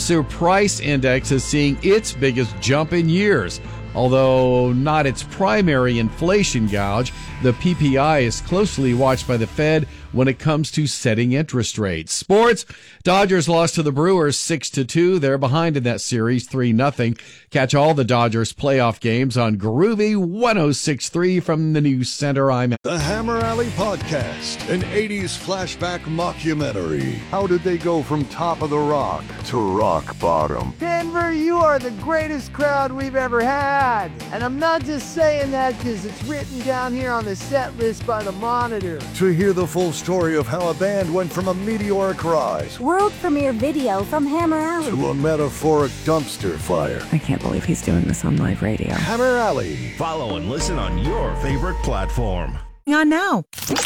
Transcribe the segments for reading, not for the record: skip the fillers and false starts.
Consumer Price Index is seeing its biggest jump in years. Although not its primary inflation gauge, the PPI is closely watched by the Fed when it comes to setting interest rates. Sports, Dodgers lost to the Brewers 6-2. They're behind in that series 3-0. Catch all the Dodgers playoff games on Groovy 106.3 from the News Center. I'm The Hammer Alley Podcast, an 80s flashback mockumentary. How did they go from top of the rock to rock bottom? Denver, you are the greatest crowd we've ever had. And I'm not just saying that because it's written down here on the set list by the Monitor. To hear the full story of how a band went from a meteoric rise world premiere video from Hammer Alley to a metaphoric dumpster fire. I can't believe he's doing this on live radio. Hammer Alley. Follow and listen on your favorite platform. On now.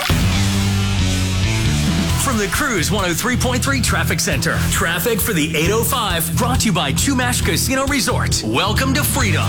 From the Cruise 103.3 Traffic Center. Traffic for the 805 brought to you by Chumash Casino Resort. Welcome to freedom.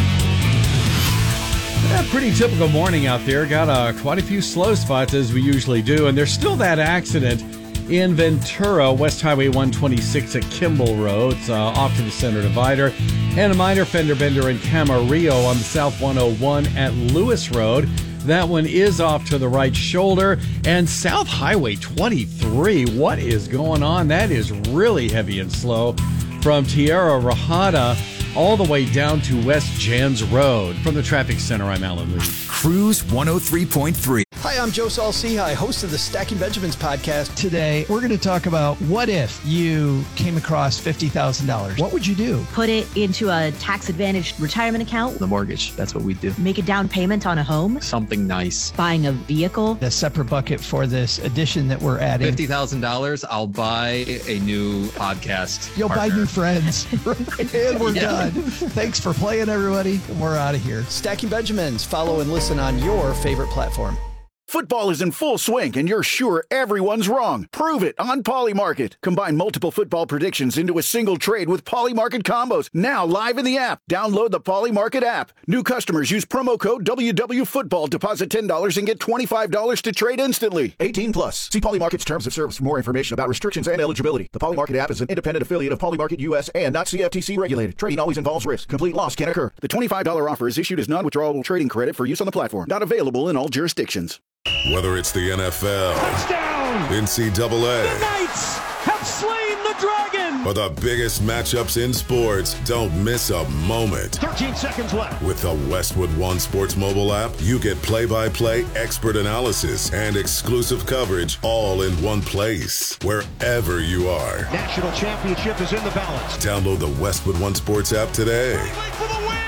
A pretty typical morning out there. Got quite a few slow spots as we usually do. And there's still that accident in Ventura, West Highway 126 at Kimball Road. It's off to the center divider. And a minor fender bender in Camarillo on the South 101 at Lewis Road. That one is off to the right shoulder. And South Highway 23, what is going on? That is really heavy and slow from Tierra Rajada all the way down to West Jans Road. From the Traffic Center, I'm Alan Lee. Cruise 103.3. Hi, I'm Joe Saul-Sehy, host of the Stacking Benjamins podcast. Today, we're going to talk about what if you came across $50,000. What would you do? Put it into a tax-advantaged retirement account. The mortgage, that's what we do. Make a down payment on a home. Something nice. Buying a vehicle. A separate bucket for this addition that we're adding. $50,000, I'll buy a new podcast You'll partner. buy new friends. And we're done. Thanks for playing, everybody. We're out of here. Stacking Benjamins. Follow and listen on your favorite platform. Football is in full swing, and you're sure everyone's wrong. Prove it on Polymarket. Combine multiple football predictions into a single trade with Polymarket combos. Now live in the app. Download the Polymarket app. New customers use promo code WWFootball. Deposit $10 and get $25 to trade instantly. 18 plus. See Polymarket's terms of service for more information about restrictions and eligibility. The Polymarket app is an independent affiliate of Polymarket US and not CFTC regulated. Trading always involves risk. Complete loss can occur. The $25 offer is issued as non-withdrawable trading credit for use on the platform. Not available in all jurisdictions. Whether it's the NFL, touchdown, NCAA, the Knights have slain the dragon, or the biggest matchups in sports, don't miss a moment. 13 seconds left. With the Westwood One Sports mobile app, you get play-by-play, expert analysis, and exclusive coverage all in one place, wherever you are. National championship is in the balance. Download the Westwood One Sports app today. For the win.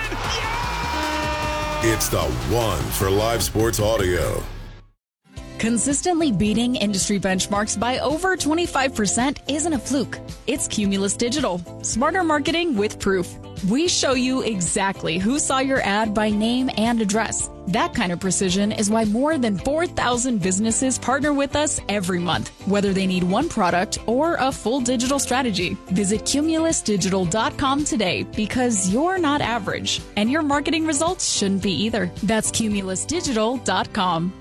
Yeah! It's the one for live sports audio. Consistently beating industry benchmarks by over 25% isn't a fluke. It's Cumulus Digital. Smarter marketing with proof. We show you exactly who saw your ad by name and address. That kind of precision is why more than 4,000 businesses partner with us every month, whether they need one product or a full digital strategy. Visit cumulusdigital.com today because you're not average, and your marketing results shouldn't be either. That's cumulusdigital.com.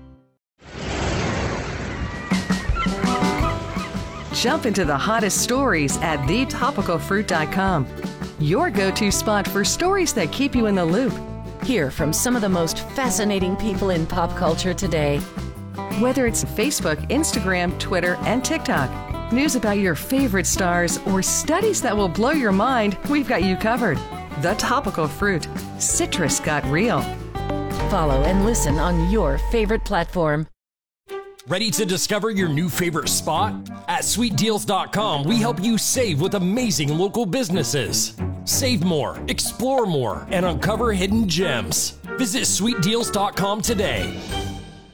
Jump into the hottest stories at thetopicalfruit.com. Your go-to spot for stories that keep you in the loop. Hear from some of the most fascinating people in pop culture today. Whether it's Facebook, Instagram, Twitter, and TikTok, news about your favorite stars, or studies that will blow your mind, we've got you covered. The Topical Fruit. Citrus got real. Follow and listen on your favorite platform. Ready to discover your new favorite spot? At sweetdeals.com, we help you save with amazing local businesses. Save more, explore more, and uncover hidden gems. Visit sweetdeals.com today.